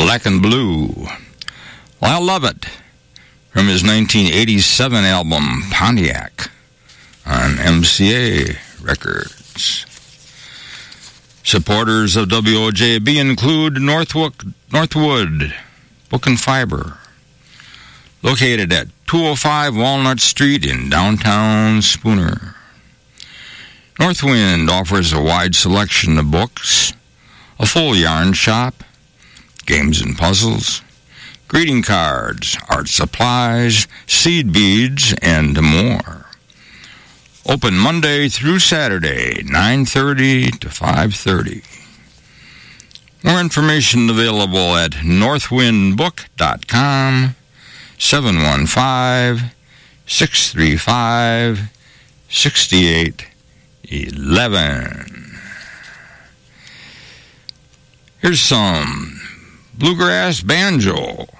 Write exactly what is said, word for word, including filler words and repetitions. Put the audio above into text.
Black and Blue. Well, I love it. From his nineteen eighty-seven album, Pontiac, on M C A Records. Supporters of W O J B include Northwood, Northwood Book and Fiber, located at two oh five Walnut Street in downtown Spooner. Northwind offers a wide selection of books, a full yarn shop, games and puzzles, greeting cards, art supplies, seed beads, and more. Open Monday through Saturday, nine thirty to five thirty. More information available at northwind book dot com, seven one five, six three five, six eight one one. Here's some bluegrass banjo.